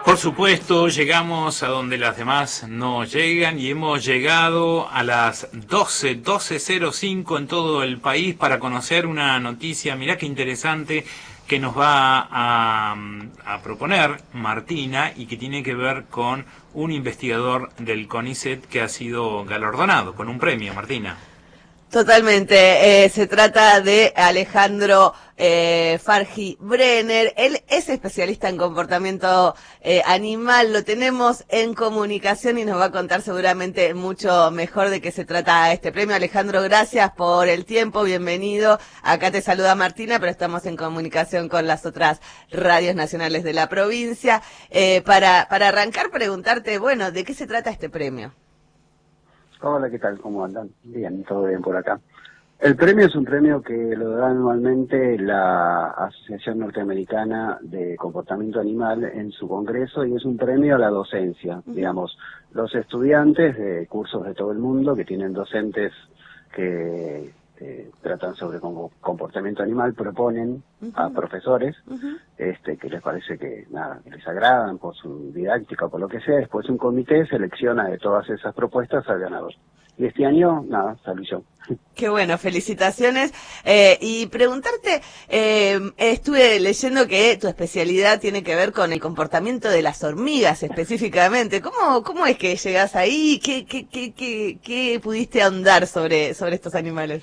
Por supuesto, llegamos a donde las demás no llegan y hemos llegado a las 12:05 en todo el país para conocer una noticia, mirá qué interesante, que nos va a proponer Martina y que tiene que ver con un investigador del CONICET que ha sido galardonado con un premio, Martina. Totalmente, se trata de Alejandro Farji Brenner. Él es especialista en comportamiento animal, lo tenemos en comunicación y nos va a contar seguramente mucho mejor de qué se trata este premio. Alejandro, gracias por el tiempo, bienvenido. Acá te saluda Martina, pero estamos en comunicación con las otras radios nacionales de la provincia. Para arrancar, preguntarte, bueno, ¿de qué se trata este premio? Hola, ¿qué tal? ¿Cómo andan? Bien, todo bien por acá. El premio es un premio que lo da anualmente la Asociación Norteamericana de Comportamiento Animal en su congreso y es un premio a la docencia. Digamos, los estudiantes de cursos de todo el mundo que tienen docentes que tratan sobre comportamiento animal proponen a profesores que les parece que nada, que les agradan por su didáctica o por lo que sea. Después un comité selecciona de todas esas propuestas al ganador. Y este año, nada, salí yo. Qué bueno, felicitaciones. Y preguntarte, estuve leyendo que tu especialidad tiene que ver con el comportamiento de las hormigas específicamente. ¿Cómo es que llegás ahí? ¿Qué pudiste ahondar sobre estos animales?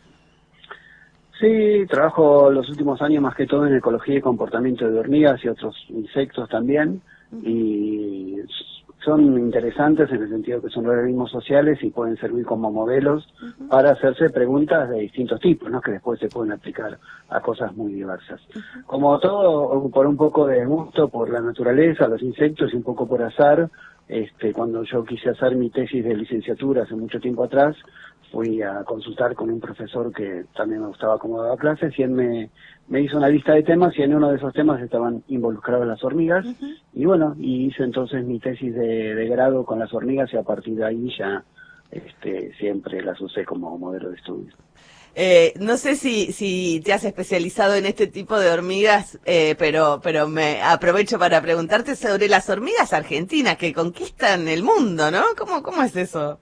Sí, trabajo los últimos años más que todo en ecología y comportamiento de hormigas y otros insectos también, y son interesantes en el sentido que son organismos sociales y pueden servir como modelos para hacerse preguntas de distintos tipos, ¿no? Que después se pueden aplicar a cosas muy diversas. Como todo, por un poco de gusto por la naturaleza, los insectos y un poco por azar, cuando yo quise hacer mi tesis de licenciatura hace mucho tiempo atrás, fui a consultar con un profesor que también me gustaba cómo daba clases y él me hizo una lista de temas y en uno de esos temas estaban involucradas las hormigas y bueno, y hice entonces mi tesis de grado con las hormigas y a partir de ahí ya siempre las usé como modelo de estudio. No sé si te has especializado en este tipo de hormigas, pero me aprovecho para preguntarte sobre las hormigas argentinas que conquistan el mundo, ¿no? ¿Cómo es eso?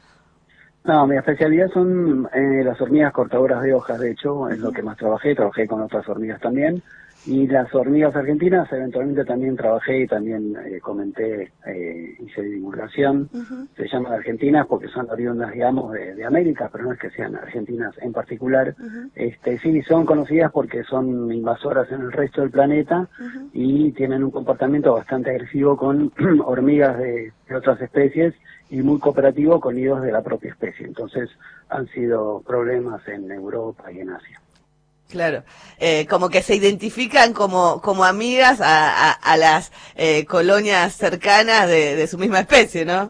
No, mi especialidad son las hormigas cortadoras de hojas, de hecho, es lo que más trabajé con otras hormigas también, y las hormigas argentinas eventualmente también trabajé y también comenté, hice divulgación. Se llaman argentinas porque son oriundas, digamos, de América, pero no es que sean argentinas en particular. Sí, son conocidas porque son invasoras en el resto del planeta y tienen un comportamiento bastante agresivo con hormigas de otras especies y muy cooperativo con nidos de la propia especie. Entonces han sido problemas en Europa y en Asia. Claro, como que se identifican como amigas a las colonias cercanas de su misma especie, ¿no?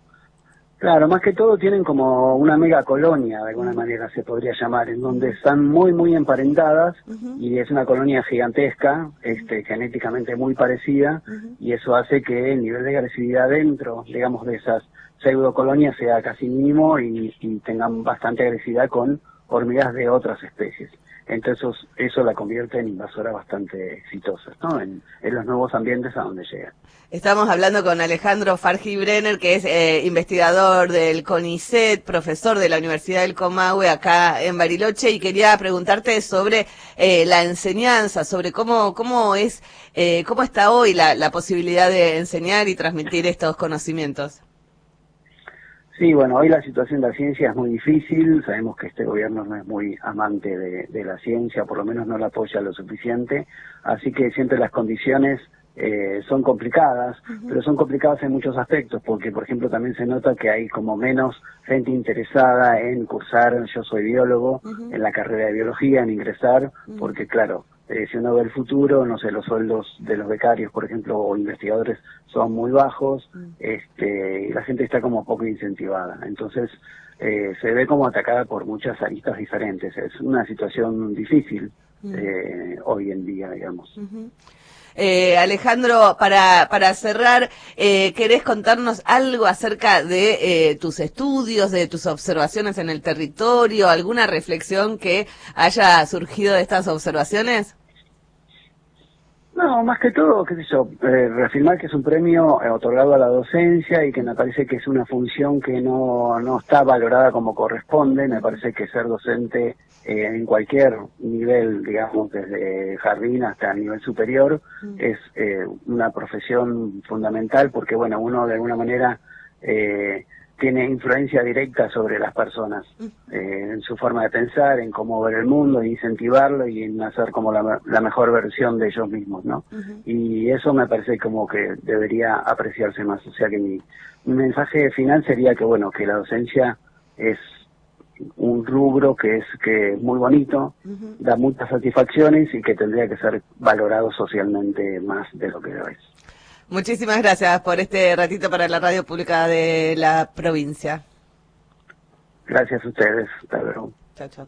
Claro, más que todo tienen como una mega colonia, de alguna manera se podría llamar, en donde están muy emparentadas y es una colonia gigantesca, genéticamente muy parecida, y eso hace que el nivel de agresividad dentro, digamos, de esas pseudocolonias sea casi mínimo y tengan bastante agresividad con hormigas de otras especies. Entonces eso la convierte en invasoras bastante exitosas, ¿no? En los nuevos ambientes a donde llegan. Estamos hablando con Alejandro Farji Brenner, que es investigador del CONICET, profesor de la Universidad del Comahue acá en Bariloche, y quería preguntarte sobre la enseñanza, sobre cómo está hoy la posibilidad de enseñar y transmitir estos conocimientos. Sí, bueno, hoy la situación de la ciencia es muy difícil, sabemos que este gobierno no es muy amante de la ciencia, por lo menos no la apoya lo suficiente, así que siempre las condiciones son complicadas, pero son complicadas en muchos aspectos, porque por ejemplo también se nota que hay como menos gente interesada en cursar, yo soy biólogo, en la carrera de biología, en ingresar, porque claro, si uno ve el futuro, no sé, los sueldos de los becarios, por ejemplo, o investigadores son muy bajos, y la gente está como poco incentivada, entonces se ve como atacada por muchas aristas diferentes, es una situación difícil hoy en día, digamos. Alejandro, para cerrar, ¿querés contarnos algo acerca de tus estudios, de tus observaciones en el territorio, alguna reflexión que haya surgido de estas observaciones? No, más que todo, qué sé yo, reafirmar que es un premio otorgado a la docencia y que me parece que es una función que no está valorada como corresponde. Me parece que ser docente en cualquier nivel, digamos, desde jardín hasta nivel superior, es una profesión fundamental porque, bueno, uno de alguna manera tiene influencia directa sobre las personas, en su forma de pensar, en cómo ver el mundo, en incentivarlo y en hacer como la mejor versión de ellos mismos, ¿no? Y eso me parece como que debería apreciarse más. O sea que mi mensaje final sería que, bueno, que la docencia es un rubro que es muy bonito, da muchas satisfacciones y que tendría que ser valorado socialmente más de lo que lo es. Muchísimas gracias por este ratito para la radio pública de la provincia. Gracias a ustedes. Hasta luego. Chao, chao.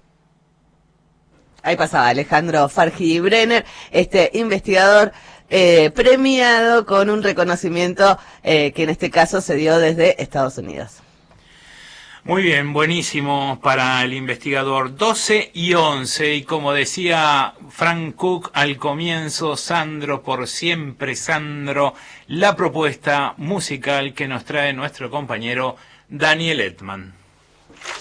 Ahí pasaba Alejandro Farji Brenner, investigador premiado con un reconocimiento que en este caso se dio desde Estados Unidos. Muy bien, buenísimo para el investigador. 12:11, y como decía Frank Cook al comienzo, Sandro por siempre, Sandro, la propuesta musical que nos trae nuestro compañero Daniel Edman.